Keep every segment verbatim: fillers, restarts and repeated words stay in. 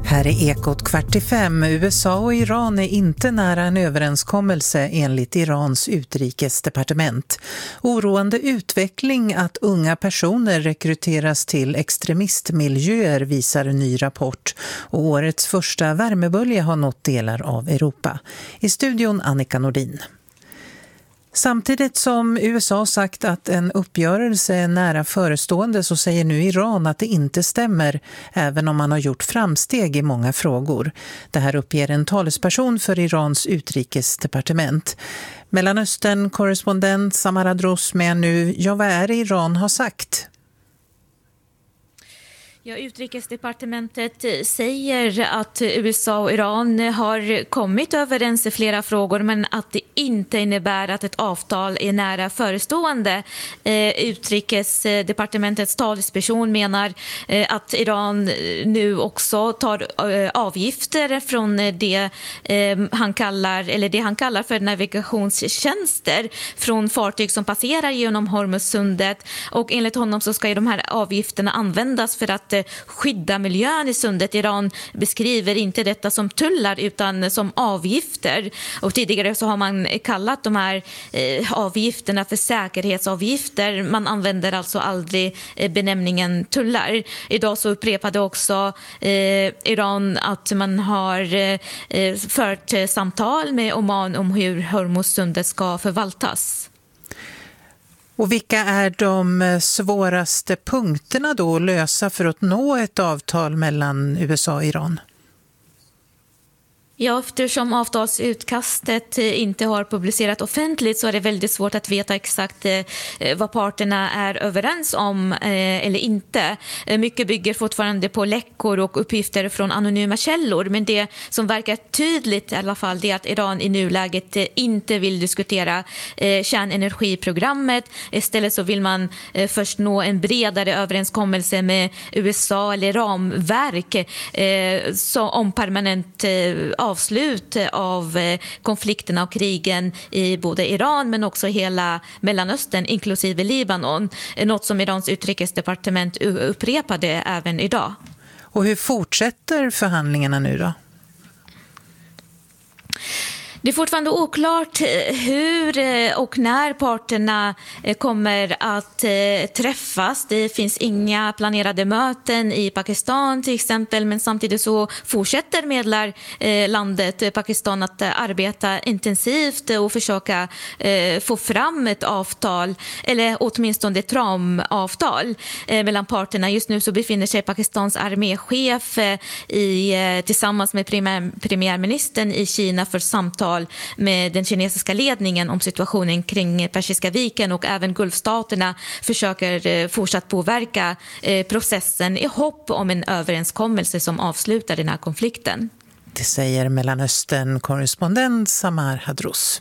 Här är Ekot kvart i fem. U S A och Iran är inte nära en överenskommelse enligt Irans utrikesdepartement. Oroande utveckling att unga personer rekryteras till extremistmiljöer visar en ny rapport. Och årets första värmebölja har nått delar av Europa. I studion Annika Nordin. Samtidigt som U S A sagt att en uppgörelse är nära förestående så säger nu Iran att det inte stämmer, även om man har gjort framsteg i många frågor. Det här uppger en talesperson för Irans utrikesdepartement. Mellanöstern-korrespondent Samar Hadross med nu. Ja, vad är det Iran har sagt? Ja, utrikesdepartementet säger att U S A och Iran har kommit överens i flera frågor, men att det inte innebär att ett avtal är nära förestående. Eh, utrikesdepartementets talesperson menar eh, att Iran nu också tar eh, avgifter från det eh, han kallar eller det han kallar för navigationstjänster från fartyg som passerar genom Hormuzsundet, och enligt honom så ska ju de här avgifterna användas för att skydda miljön i sundet. Iran beskriver inte detta som tullar utan som avgifter. Och tidigare så har man kallat de här eh, avgifterna för säkerhetsavgifter. Man använder alltså aldrig eh, benämningen tullar. Idag så upprepade också eh, Iran att man har eh, fört eh, samtal med Oman om hur Hormuzsundet ska förvaltas. Och vilka är de svåraste punkterna då att lösa för att nå ett avtal mellan U S A och Iran? Ja, eftersom avtalsutkastet inte har publicerat offentligt så är det väldigt svårt att veta exakt vad parterna är överens om eller inte. Mycket bygger fortfarande på läckor och uppgifter från anonyma källor, men det som verkar tydligt i alla fall det är att Iran i nuläget inte vill diskutera kärnenergiprogrammet. Istället så vill man först nå en bredare överenskommelse med U S A eller ramverk så om permanent avslut av konflikterna och krigen i både Iran men också hela Mellanöstern inklusive Libanon. Något som Irans utrikesdepartement upprepade även idag. Och hur fortsätter förhandlingarna nu då? Det är fortfarande oklart hur och när parterna kommer att träffas. Det finns inga planerade möten i Pakistan till exempel, men samtidigt så fortsätter medlarlandet Pakistan att arbeta intensivt och försöka få fram ett avtal, eller åtminstone ett ramavtal mellan parterna. Just nu så befinner sig Pakistans arméchef i, tillsammans med premiär, premiärministern i Kina för samtal med den kinesiska ledningen om situationen kring Persiska viken, och även Gulfstaterna försöker fortsatt påverka processen i hopp om en överenskommelse som avslutar den här konflikten. Det säger Mellanöstern-korrespondent Samar Hadross.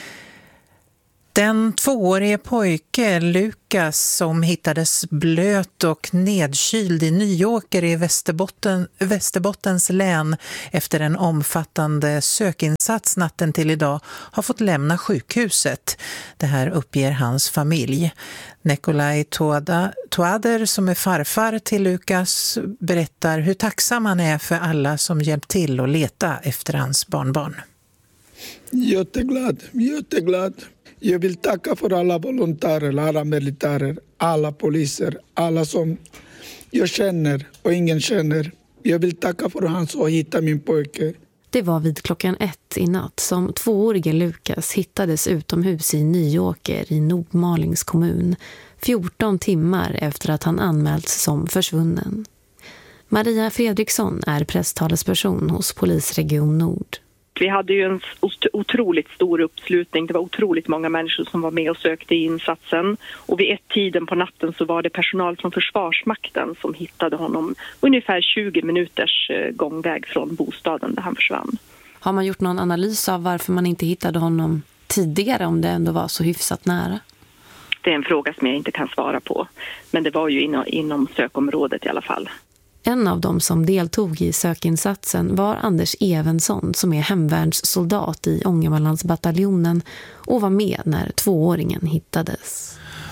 Den tvåårige pojke Lukas som hittades blöt och nedkyld i Nyåker i Västerbotten, Västerbottens län efter en omfattande sökinsats natten till idag har fått lämna sjukhuset. Det här uppger hans familj. Nikolaj Toader som är farfar till Lukas berättar hur tacksam han är för alla som hjälpt till att leta efter hans barnbarn. Jätteglad, jätteglad. Jag vill tacka för alla volontärer, alla militärer, alla poliser, alla som jag känner och ingen känner. Jag vill tacka för han som hittade min pojke. Det var vid klockan ett i natt som tvåårige Lukas hittades utomhus i Nyåker i Nordmalings kommun, fjorton timmar efter att han anmälts som försvunnen. Maria Fredriksson är presstalesperson hos Polisregion Nord. Vi hade ju en otroligt stor uppslutning. Det var otroligt många människor som var med och sökte i insatsen. Och vid ett tiden på natten så var det personal från Försvarsmakten som hittade honom ungefär tjugo minuters gångväg från bostaden där han försvann. Har man gjort någon analys av varför man inte hittade honom tidigare om det ändå var så hyfsat nära? Det är en fråga som jag inte kan svara på. Men det var ju inom, inom sökområdet i alla fall. En av dem som deltog i sökinsatsen var Anders Evensson som är hemvärnssoldat i Ångermanlandsbataljonen och var med när tvååringen hittades.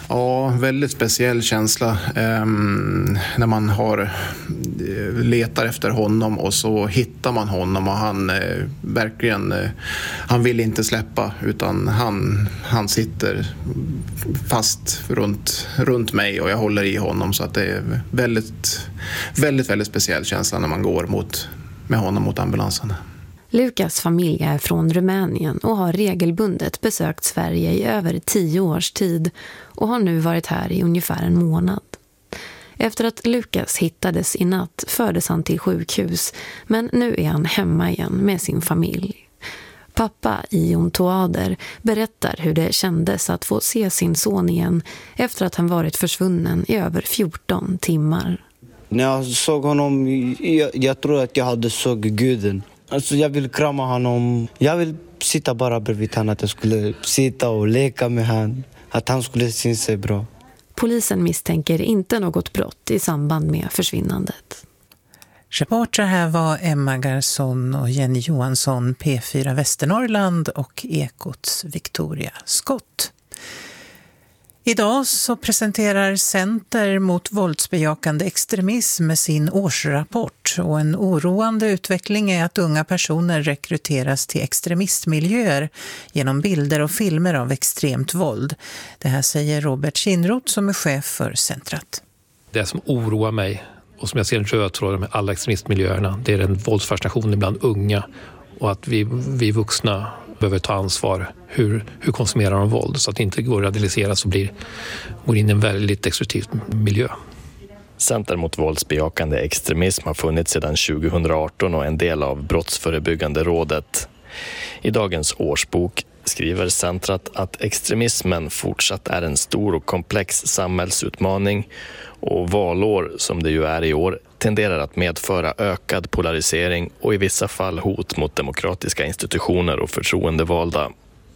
Ja, väldigt speciell känsla eh, när man har letar efter honom och så hittar man honom och han eh, verkligen eh, han vill inte släppa utan han, han sitter fast runt, runt mig och jag håller i honom, så att det är väldigt, väldigt, väldigt speciell känsla när man går mot, med honom mot ambulansen. Lukas familj är från Rumänien och har regelbundet besökt Sverige i över tio års tid och har nu varit här i ungefär en månad. Efter att Lukas hittades i natt fördes han till sjukhus, men nu är han hemma igen med sin familj. Pappa Ion Toader berättar hur det kändes att få se sin son igen efter att han varit försvunnen i över fjorton timmar. När jag såg honom, jag, jag tror att jag hade såg guden. Alltså jag vill krama honom. Jag vill sitta bara bredvid honom, att jag skulle sitta och leka med honom. Att han skulle se sig bra. Polisen misstänker inte något brott i samband med försvinnandet. Reporter här var Emma Garson och Jenny Johansson, P fyra Västernorrland och Ekots Victoria Skott. Idag så presenterar Center mot våldsbejakande extremism med sin årsrapport, och en oroande utveckling är att unga personer rekryteras till extremistmiljöer genom bilder och filmer av extremt våld. Det här säger Robert Kinroth som är chef för centret. Det som oroar mig och som jag ser en röd tråd med alla extremistmiljöerna, det är den våldsfascinationen bland unga, och att vi, vi vuxna behöver ta ansvar. Hur, hur konsumerar de våld så att det inte går att radikaliseras och blir, går in i en väldigt destruktiv miljö. Center mot våldsbejakande extremism har funnits sedan tjugohundraarton och en del av Brottsförebyggande rådet. I dagens årsbok skriver centret att extremismen fortsatt är en stor och komplex samhällsutmaning, och valår, som det ju är i år, tenderar att medföra ökad polarisering och i vissa fall hot mot demokratiska institutioner och förtroendevalda.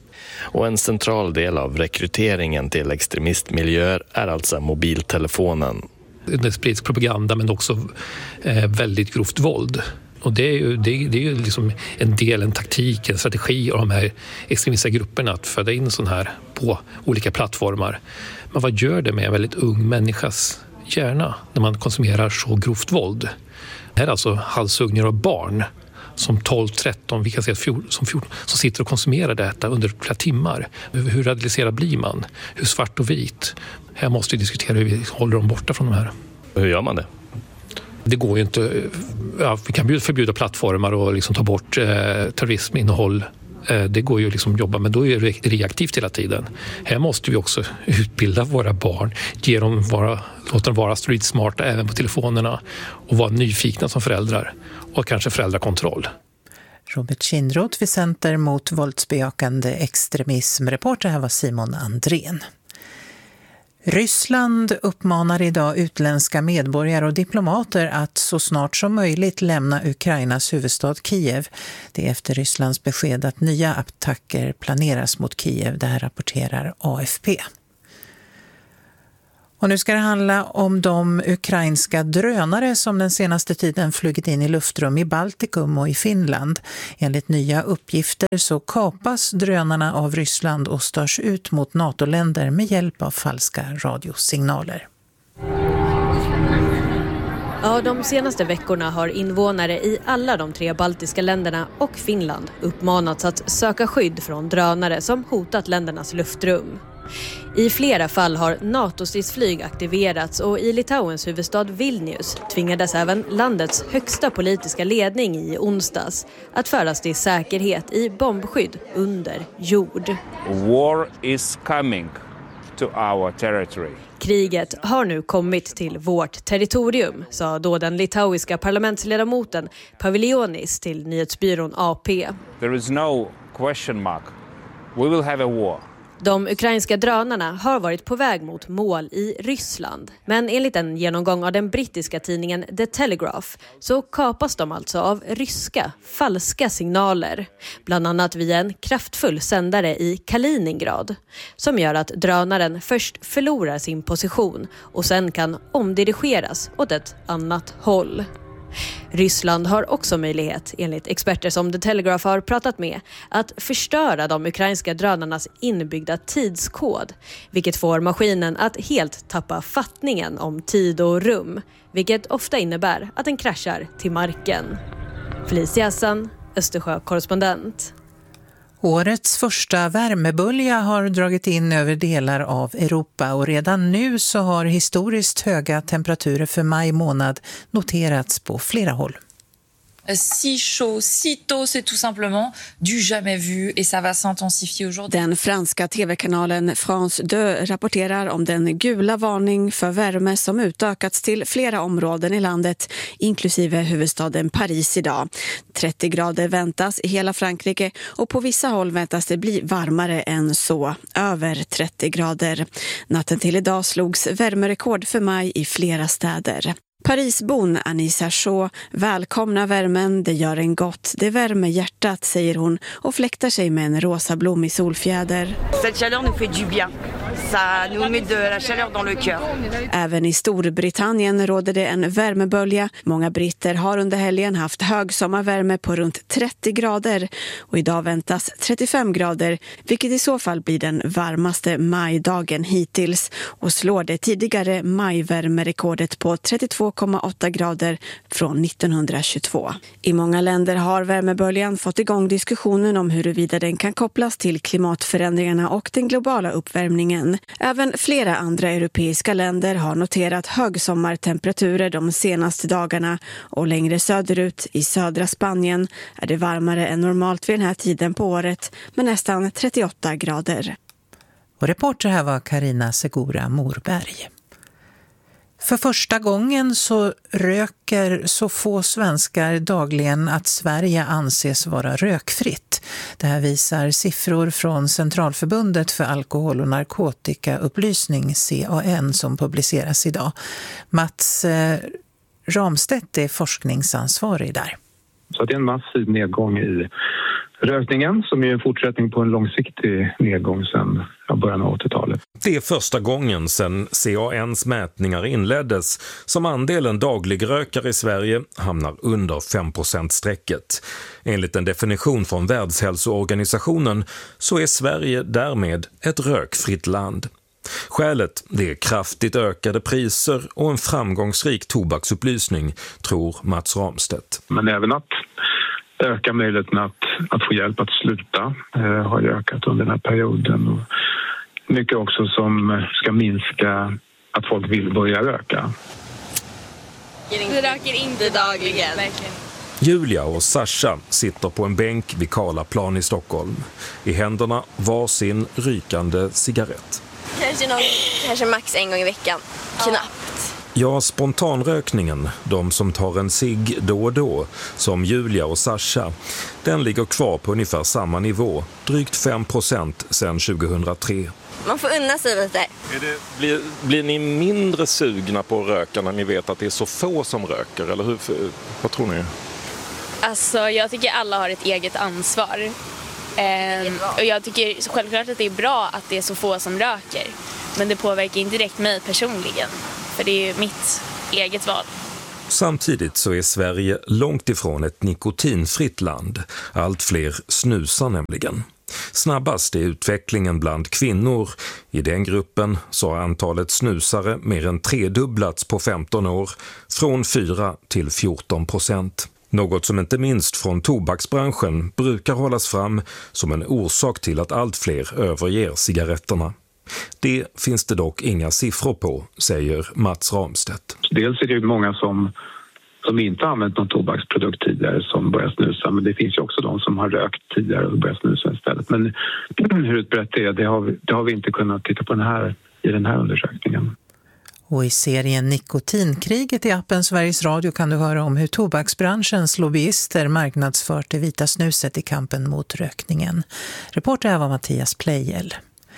Och en central del av rekryteringen till extremistmiljöer är alltså mobiltelefonen. Det sprids propaganda men också eh, väldigt grovt våld. Och det är ju, det är, det är ju liksom en del, en taktik, en strategi av de här extremistiska grupperna att föda in sån här på olika plattformar. Men vad gör det med en väldigt ung människas hjärna när man konsumerar så grovt våld? Det här är alltså halshuggningar av barn som tolv tretton, vi kan säga som fjorton, som sitter och konsumerar detta under flera timmar. Hur radikaliserad blir man? Hur svart och vit? Här måste vi diskutera hur vi håller dem borta från de här. Hur gör man det? Det går ju inte, ja, vi kan förbjuda plattformar och liksom ta bort eh, terrorisminnehåll. Eh, det går ju liksom att jobba, men då är det reaktivt hela tiden. Här måste vi också utbilda våra barn, ge dem vara, låta dem vara street smarta även på telefonerna och vara nyfikna som föräldrar och kanske föräldrakontroll. Robert Kinroth vid Center mot våldsbejakande extremism. Reporter här var Simon Andrén. Ryssland uppmanar idag utländska medborgare och diplomater att så snart som möjligt lämna Ukrainas huvudstad Kiev. Det är efter Rysslands besked att nya attacker planeras mot Kiev. Det här rapporterar A F P. Och nu ska det handla om de ukrainska drönare som den senaste tiden flugit in i luftrum i Baltikum och i Finland. Enligt nya uppgifter så kapas drönarna av Ryssland och störs ut mot NATO-länder med hjälp av falska radiosignaler. Ja, de senaste veckorna har invånare i alla de tre baltiska länderna och Finland uppmanats att söka skydd från drönare som hotat ländernas luftrum. I flera fall har NATO-stridsflyg aktiverats och i Litauens huvudstad Vilnius tvingades även landets högsta politiska ledning i onsdags att föras till säkerhet i bombskydd under jord. War is coming to our territory. Kriget har nu kommit till vårt territorium, sa då den litauiska parlamentsledamoten Paviljonis till nyhetsbyrån A P. There is no question mark. We will have a war. De ukrainska drönarna har varit på väg mot mål i Ryssland. Men enligt en genomgång av den brittiska tidningen The Telegraph så kapas de alltså av ryska falska signaler. Bland annat via en kraftfull sändare i Kaliningrad. Som gör att drönaren först förlorar sin position och sen kan omdirigeras åt ett annat håll. Ryssland har också möjlighet, enligt experter som The Telegraph har pratat med, att förstöra de ukrainska drönarnas inbyggda tidskod, vilket får maskinen att helt tappa fattningen om tid och rum, vilket ofta innebär att den kraschar till marken. Felicia Hassan, Östersjö-korrespondent. Årets första värmebölja har dragit in över delar av Europa och redan nu så har historiskt höga temperaturer för maj månad noterats på flera håll. Si chaud, si tôt, c'est tout simplement du jamais vu et ça va s'intensifier aujourd'hui. Den franska tv-kanalen France deux rapporterar om den gula varning för värme som utökats till flera områden i landet, inklusive huvudstaden Paris idag. trettio grader väntas i hela Frankrike och på vissa håll väntas det bli varmare än så, över trettio grader. Natten till idag slogs värmerekord för maj i flera städer. Parisbon Anissa Shaw välkomnar värmen, det gör en gott, det värmer hjärtat, säger hon och fläktar sig med en rosa blommig solfjäder. Cette chaleur nous fait du bien. Ça nous met de la chaleur dans le cœur. Även i Storbritannien råder det en värmebölja. Många britter har under helgen haft högsommarvärme på runt trettio grader och idag väntas trettiofem grader, vilket i så fall blir den varmaste majdagen hittills och slår det tidigare majvärmerekordet på trettiotvå komma åtta grader från nittonhundratjugotvå. I många länder har värmeböljan fått igång diskussionen om huruvida den kan kopplas till klimatförändringarna och den globala uppvärmningen. Även flera andra europeiska länder har noterat högsommartemperaturer de senaste dagarna och längre söderut i södra Spanien är det varmare än normalt vid den här tiden på året med nästan trettioåtta grader. Och reporter här var Carina Segura Morberg. För första gången så röker så få svenskar dagligen att Sverige anses vara rökfritt. Det här visar siffror från Centralförbundet för alkohol- och narkotikaupplysning C A N som publiceras idag. Mats eh, Ramstedt är forskningsansvarig där. Så det är en massiv nedgång i rökningen som är en fortsättning på en långsiktig nedgång sedan början av åttiotalet. Det är första gången sedan C A N:s mätningar inleddes som andelen dagligrökare i Sverige hamnar under fem procent-strecket. Enligt en definition från Världshälsoorganisationen så är Sverige därmed ett rökfritt land. Skälet det är kraftigt ökade priser och en framgångsrik tobaksupplysning, tror Mats Ramstedt. Men även att öka möjligheten att, att få hjälp att sluta eh, har ökat under den här perioden. Och mycket också som ska minska att folk vill börja röka. Vi röker inte dagligen. Verkligen. Julia och Sasha sitter på en bänk vid Karlaplan i Stockholm. I händerna var sin rykande cigarett. Kanske, någon, kanske max en gång i veckan. Knappt. Ja, spontanrökningen, de som tar en cigg då och då, som Julia och Sasha, den ligger kvar på ungefär samma nivå, drygt fem procent sedan tjugohundratre. Man får unna sig lite. Är det, blir, blir ni mindre sugna på att röka när ni vet att det är så få som röker? Eller hur, vad tror ni? Alltså, jag tycker alla har ett eget ansvar. Ehm, och jag tycker självklart att det är bra att det är så få som röker. Men det påverkar inte direkt mig personligen. För det är ju mitt eget val. Samtidigt så är Sverige långt ifrån ett nikotinfritt land. Allt fler snusar nämligen. Snabbast är utvecklingen bland kvinnor. I den gruppen så har antalet snusare mer än tredubblats på femton år. Från fyra till fjorton procent. Något som inte minst från tobaksbranschen brukar hållas fram som en orsak till att allt fler överger cigaretterna. Det finns det dock inga siffror på, säger Mats Ramstedt. Dels är det många som, som inte har använt någon tobaksprodukt tidigare som börjar snusa. Men det finns ju också de som har rökt tidigare och börjar snusa istället. Men hur utbrett det är, det har, vi, det har vi inte kunnat titta på den här, i den här undersökningen. Och i serien Nikotinkriget i appen Sveriges Radio kan du höra om hur tobaksbranschens lobbyister marknadsfört det vita snuset i kampen mot rökningen. Reporter här var Mattias Plejel.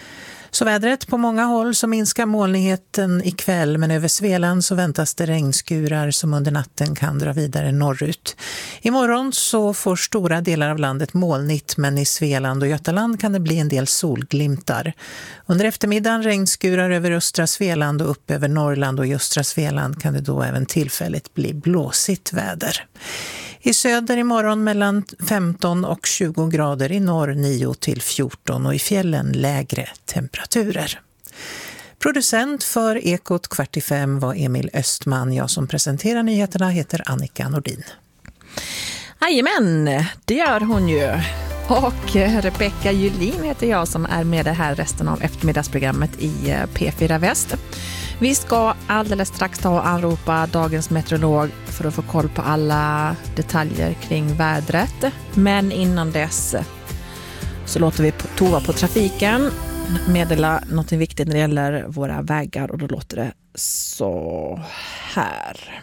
Så vädret på många håll så minskar molnigheten ikväll, men över Svealand så väntas det regnskurar som under natten kan dra vidare norrut. Imorgon så får stora delar av landet molnigt, men i Svealand och Götaland kan det bli en del solglimtar. Under eftermiddagen regnskurar över östra Svealand och upp över Norrland, och i östra Svealand kan det då även tillfälligt bli blåsigt väder. I söder imorgon mellan femton och tjugo grader, i norr nio till fjorton och i fjällen lägre temperaturer. Producent för Ekot kvart i fem var Emil Östman. Jag som presenterar nyheterna heter Annika Nordin. Jajamän, det gör hon ju. Och Rebecka Julin heter jag som är med det här resten av eftermiddagsprogrammet i P fyra Väst. Vi ska alldeles strax ta och anropa dagens meteorolog för att få koll på alla detaljer kring vädret. Men innan dess så låter vi Tova på trafiken meddela något viktigt när det gäller våra vägar, och då låter det så här.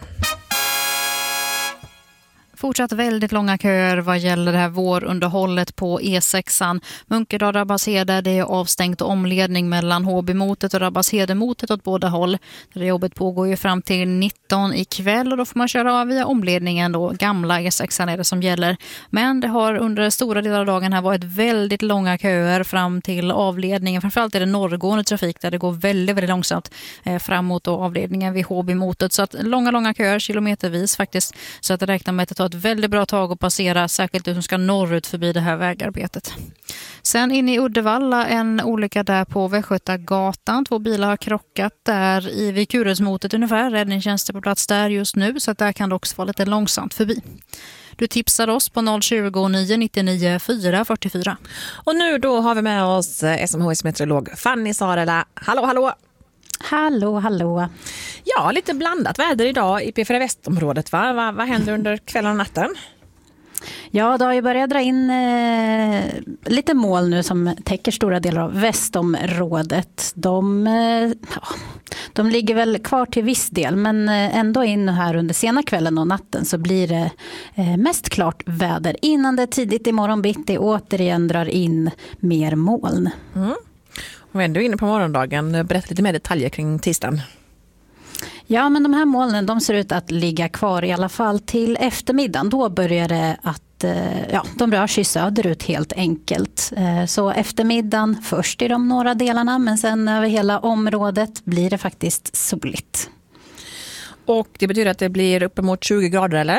Fortsatt väldigt långa köer vad gäller det här vårunderhållet på E sexan. Munkedal Rabashede, det är avstängt omledning mellan Håbymotet och Rabashedemotet åt båda håll. Det jobbet pågår ju fram till nitton ikväll, och då får man köra av via omledningen då. Gamla E sexan är det som gäller. Men det har under stora delar av dagen här varit väldigt långa köer fram till avledningen. Framförallt är det norrgående trafik där det går väldigt, väldigt långsamt eh, framåt och avledningen vid Håbymotet. Så att långa, långa köer, kilometervis faktiskt. Så att det räknar med att det tar ett väldigt bra tag att passera, särskilt du som ska norrut förbi det här vägarbetet. Sen in i Uddevalla, en olycka där på Västgötagatan. Två bilar har krockat där i vid Kurusmotet ungefär. Räddningstjänster på plats där just nu, så att där kan det också vara lite långsamt förbi. Du tipsar oss på noll tjugo, nio nittionio, fyra fyrtiofyra. Och nu då har vi med oss S M H S meteorolog Fanny Sarela. Hallå, hallå! Hallå, hallå. Ja, lite blandat väder idag i P fyra Västområdet, va? Vad, vad händer under kvällen och natten? Ja, det har ju börjat dra in eh, lite moln nu som täcker stora delar av västområdet. De, eh, ja, de ligger väl kvar till viss del, men ändå in här under sena kvällen och natten så blir det eh, mest klart väder innan det tidigt i morgon bitti återigen drar in mer moln. Mm. Och ändå inne på morgondagen, berätta lite mer detaljer kring tisdagen. Ja, men de här molnen de ser ut att ligga kvar i alla fall till eftermiddagen. Då börjar det att ja, de rör sig söderut helt enkelt. Så eftermiddagen först i de norra delarna, men sen över hela området blir det faktiskt soligt. Och det betyder att det blir uppemot tjugo grader, eller?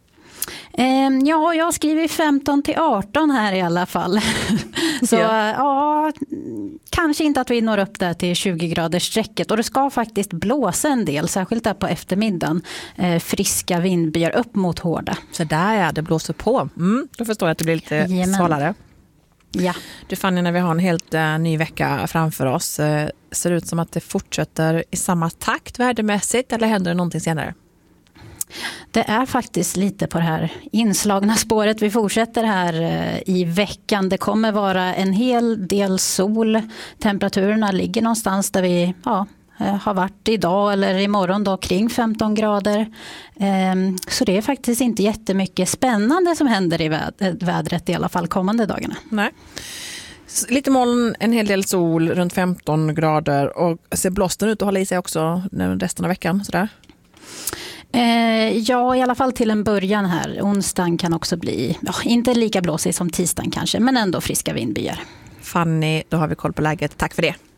Ja, jag skriver femton till arton här i alla fall. Så ja. ja, kanske inte att vi når upp där till tjugo graders sträcket. Och det ska faktiskt blåsa en del, särskilt där på eftermiddagen. Eh, friska vindbyar upp mot hårda. Så där är det blåser på. Mm, då förstår jag att det blir lite Jajamän. svalare. Ja. Du Fanny, när vi har en helt uh, ny vecka framför oss, uh, ser det ut som att det fortsätter i samma takt värdemässigt, eller händer det någonting senare? Det är faktiskt lite på det här inslagna spåret. Vi fortsätter här i veckan. Det kommer vara en hel del sol. Temperaturerna ligger någonstans där vi ja, har varit idag eller imorgon då, kring femton grader. Så det är faktiskt inte jättemycket spännande som händer i vädret i alla fall kommande dagarna. Nej. Lite moln, en hel del sol, runt femton grader, och ser blåsten ut att hålla i sig också resten av veckan sådär? Ja, i alla fall till en början här. Onsdagen kan också bli, ja, inte lika blåsig som tisdagen kanske, men ändå friska vindbyar. Fanny, då har vi koll på läget. Tack för det.